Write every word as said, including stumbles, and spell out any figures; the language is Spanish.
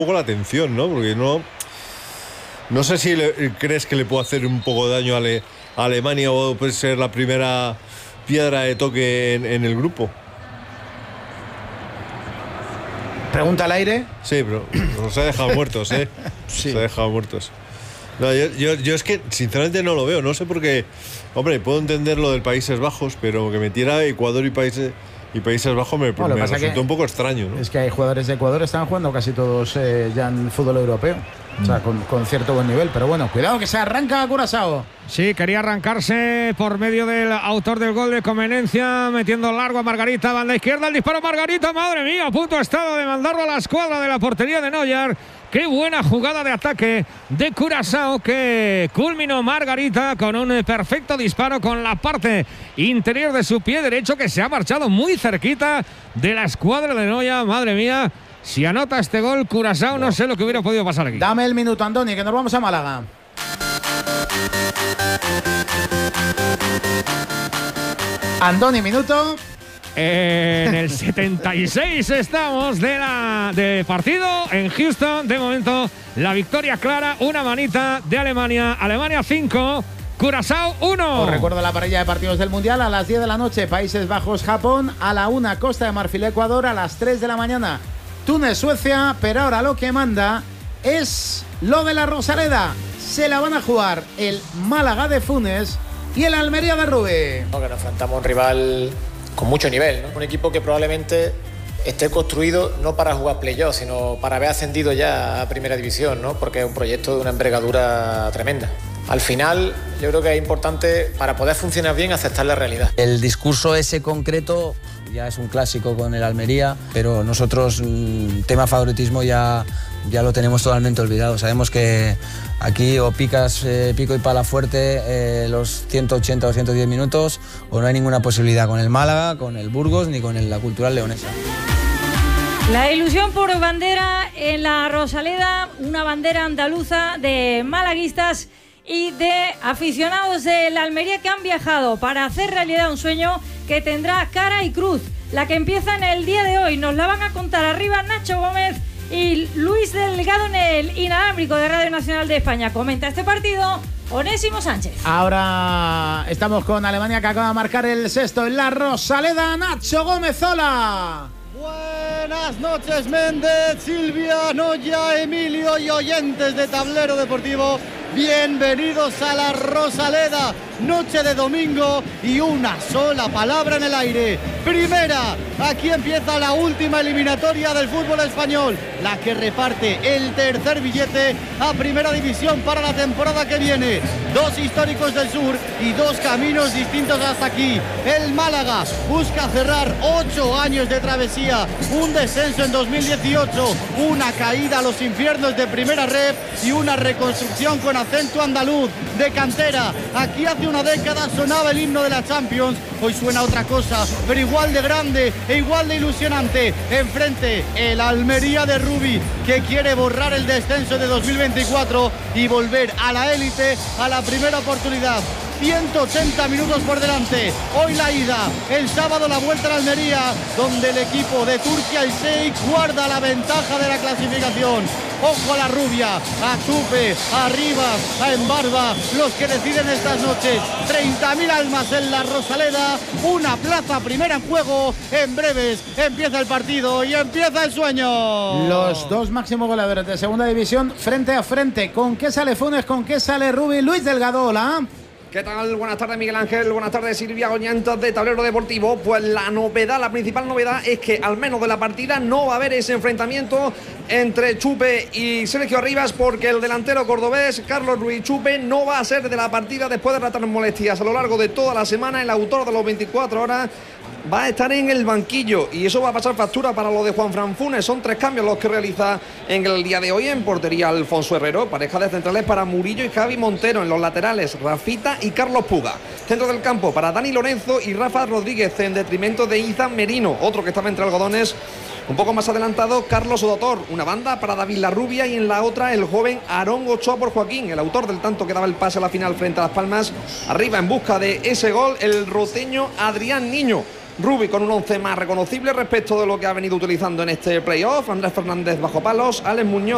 poco la atención, ¿no? Porque no no sé si le, crees que le puede hacer un poco de daño a, Ale, a Alemania o puede ser la primera piedra de toque en, en el grupo. ¿Pregunta al aire? Sí, pero nos ha dejado muertos, ¿eh? Sí. Se ha dejado muertos. No, yo, yo, yo es que sinceramente no lo veo, no sé por qué. Hombre, puedo entender lo del Países Bajos, pero que metiera Ecuador y Países y Países Bajos me, Bueno, me resultó que, un poco extraño, ¿no? Es que hay jugadores de Ecuador, están jugando casi todos eh, ya en fútbol europeo. O sea, con, con cierto buen nivel. Pero bueno, cuidado que se arranca Curazao. Sí, quería arrancarse por medio del autor del gol de conveniencia, metiendo largo a Margarita, banda izquierda, el disparo Margarita, madre mía, a punto ha estado de mandarlo a la escuadra de la portería de Neuer. Qué buena jugada de ataque de Curazao que culminó Margarita con un perfecto disparo con la parte interior de su pie derecho que se ha marchado muy cerquita de la escuadra de Neuer, madre mía. Si anota este gol, Curazao, no sé lo que hubiera podido pasar aquí. Dame el minuto, Andoni, que nos vamos a Málaga. Andoni, minuto. En el setenta y seis estamos de la de partido en Houston. De momento, la victoria clara, una manita de Alemania. Alemania cinco, Curazao uno. Os recuerdo la parrilla de partidos del Mundial. A las diez de la noche, Países Bajos, Japón. A la una, Costa de Marfil, Ecuador. A las tres de la mañana, Túnez, Suecia. Pero ahora lo que manda es lo de la Rosaleda. Se la van a jugar el Málaga de Funes y el Almería de Rubí. No, que nos enfrentamos a un rival con mucho nivel, ¿no? Un equipo que probablemente esté construido no para jugar playoff, sino para haber ascendido ya a Primera División, ¿no? Porque es un proyecto de una envergadura tremenda. Al final, yo creo que es importante, para poder funcionar bien, aceptar la realidad. El discurso ese concreto ya es un clásico con el Almería, pero nosotros, tema favoritismo, ya, ya lo tenemos totalmente olvidado. Sabemos que aquí o picas eh, pico y pala fuerte eh, los ciento ochenta o ciento diez minutos, o no hay ninguna posibilidad con el Málaga, con el Burgos ni con el, la Cultural Leonesa. La ilusión por bandera en la Rosaleda, una bandera andaluza de malaguistas y de aficionados de la Almería que han viajado para hacer realidad un sueño que tendrá cara y cruz. La que empieza en el día de hoy nos la van a contar arriba Nacho Gómez y Luis Delgado en el inalámbrico de Radio Nacional de España. Comenta este partido Onésimo Sánchez. Ahora estamos con Alemania, que acaba de marcar el sexto en la Rosaleda. Nacho Gómez, hola. Buenas noches, Méndez, Silvia, Noya, Emilio y oyentes de Tablero Deportivo. Bienvenidos a la Rosaleda, noche de domingo y una sola palabra en el aire. Primera, aquí empieza la última eliminatoria del fútbol español, la que reparte el tercer billete a Primera División para la temporada que viene. Dos históricos del sur y dos caminos distintos hasta aquí. El Málaga busca cerrar ocho años de travesía, un descenso en dos mil dieciocho, una caída a los infiernos de Primera Ref y una reconstrucción con acento andaluz de cantera. Aquí hace una década sonaba el himno de la Champions, hoy suena otra cosa, pero igual de grande e igual de ilusionante. Enfrente, el Almería de Rubí, que quiere borrar el descenso de dos mil veinticuatro y volver a la élite, a la primera oportunidad. ciento ochenta minutos por delante. Hoy la ida, el sábado la vuelta a la Almería, donde el equipo de Turquía y Sheikh guarda la ventaja de la clasificación. Ojo a la rubia, a Chupe, a Rivas, a Embarba, los que deciden estas noches. treinta mil almas en la Rosaleda, una plaza primera en juego. En breves empieza el partido y empieza el sueño. Los dos máximos goleadores de segunda división frente a frente. ¿Con qué sale Funes? ¿Con qué sale Rubí? Luis Delgado, hola. ¿Qué tal? Buenas tardes, Miguel Ángel. Buenas tardes, Silvia Goñantos de Tablero Deportivo. Pues la novedad, la principal novedad es que al menos de la partida no va a haber ese enfrentamiento entre Chupe y Sergio Rivas, porque el delantero cordobés Carlos Ruiz Chupe no va a ser de la partida después de tratar molestias a lo largo de toda la semana. El autor de los veinticuatro horas va a estar en el banquillo y eso va a pasar factura para lo de Juanfran Funes. Son tres cambios los que realiza en el día de hoy. En portería, Alfonso Herrero, pareja de centrales para Murillo y Javi Montero. En los laterales, Rafita y Carlos Puga. Centro del campo para Dani Lorenzo y Rafa Rodríguez, en detrimento de Izan Merino, otro que estaba entre algodones. Un poco más adelantado, Carlos Odotor, una banda para David Larrubia, y en la otra el joven Aarón Ochoa por Joaquín, el autor del tanto que daba el pase a la final frente a Las Palmas. Arriba en busca de ese gol, el roteño Adrián Niño. Rubí con un once más reconocible respecto de lo que ha venido utilizando en este playoff. Andrés Fernández bajo palos, Alex Muñoz